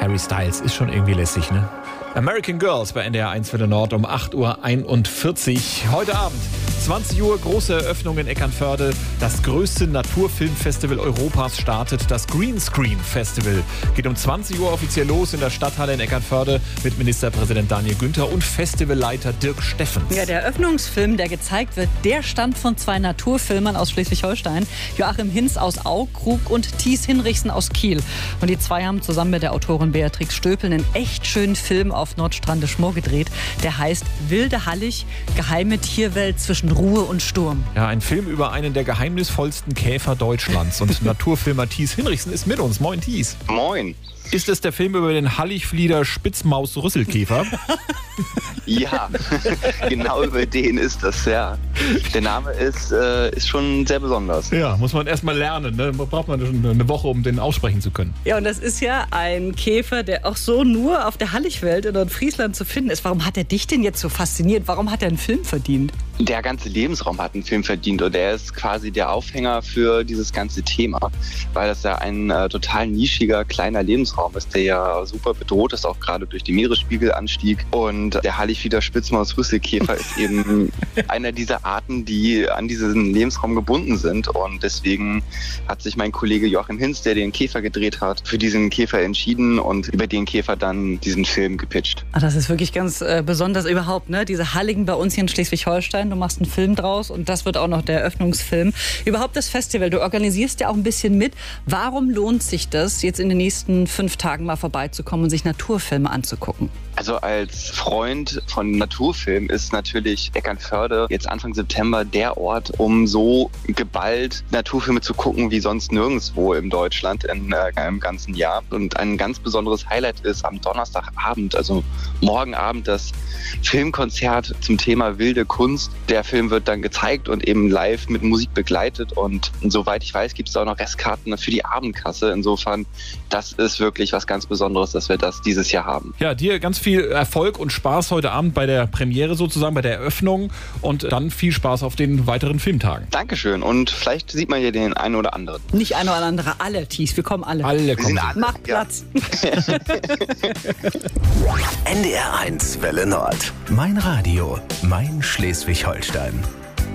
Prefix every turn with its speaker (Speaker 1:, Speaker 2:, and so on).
Speaker 1: Harry Styles ist schon irgendwie lässig, ne? American Girls bei NDR 1 Welle Nord um 8.41 Uhr. Heute Abend, 20 Uhr, große Eröffnung in Eckernförde. Das größte Naturfilmfestival Europas startet. Das Greenscreen Festival geht um 20 Uhr offiziell los in der Stadthalle in Eckernförde mit Ministerpräsident Daniel Günther und Festivalleiter Dirk Steffens.
Speaker 2: Ja, der Eröffnungsfilm, der gezeigt wird, der stammt von zwei Naturfilmern aus Schleswig-Holstein. Joachim Hinz aus Aukrug und Thies Hinrichsen aus Kiel. Und die zwei haben zusammen mit der Autorin Beatrix Stöpel einen echt schönen Film auf Nordstrandisch-Moor gedreht. Der heißt Wilde Hallig, geheime Tierwelt zwischen Ruhe und Sturm.
Speaker 1: Ja, ein Film über einen der geheimnisvollsten Käfer Deutschlands. Und Naturfilmer Thies Hinrichsen ist mit uns. Moin, Thies.
Speaker 3: Moin.
Speaker 1: Ist es der Film über den Halligflieder Spitzmaus-Rüsselkäfer?
Speaker 3: Ja, genau über den ist das, ja. Der Name ist schon sehr besonders.
Speaker 1: Ja, muss man erst mal lernen. Ne? Braucht man schon eine Woche, um den aussprechen zu können.
Speaker 2: Ja, und das ist ja ein Käfer, der auch so nur auf der Halligwelt in Nordfriesland zu finden ist. Warum hat er dich denn jetzt so fasziniert? Warum hat er einen Film verdient?
Speaker 3: Der ganze Lebensraum hat einen Film verdient und der ist quasi der Aufhänger für dieses ganze Thema, weil das ja ein total nischiger, kleiner Lebensraum ist, der ja super bedroht ist, auch gerade durch den Meeresspiegelanstieg. Und der Halligflieder Spitzmaus-Rüsselkäfer ist eben einer dieser Arten, die an diesen Lebensraum gebunden sind. Und deswegen hat sich mein Kollege Joachim Hinz, der den Käfer gedreht hat, für diesen Käfer entschieden und über den Käfer dann diesen Film gepitcht.
Speaker 2: Ach, das ist wirklich ganz besonders überhaupt, ne? Diese Halligen bei uns hier in Schleswig-Holstein. Du machst einen Film draus und das wird auch noch der Eröffnungsfilm. Überhaupt das Festival, du organisierst ja auch ein bisschen mit. Warum lohnt sich das, jetzt in den nächsten 5 Tagen mal vorbeizukommen und sich Naturfilme anzugucken?
Speaker 3: Also als Freund von Naturfilm ist natürlich Eckernförde jetzt Anfang September der Ort, um so geballt Naturfilme zu gucken wie sonst nirgendwo in Deutschland im ganzen Jahr. Und ein ganz besonderes Highlight ist am Donnerstagabend, also morgen Abend, das Filmkonzert zum Thema wilde Kunst. Der Film wird dann gezeigt und eben live mit Musik begleitet. Und soweit ich weiß, gibt es auch noch Restkarten für die Abendkasse. Insofern, das ist wirklich was ganz Besonderes, dass wir das dieses Jahr haben.
Speaker 1: Ja, dir ganz viel Erfolg und Spaß heute Abend bei der Premiere sozusagen, bei der Eröffnung und dann viel Spaß auf den weiteren Filmtagen.
Speaker 3: Dankeschön und vielleicht sieht man hier den einen oder anderen.
Speaker 2: Nicht einer oder andere, alle, Thies, wir kommen alle.
Speaker 1: Alle kommen.
Speaker 2: Mach Platz.
Speaker 4: NDR 1 Welle Nord. Mein Radio, mein Schleswig-Holstein.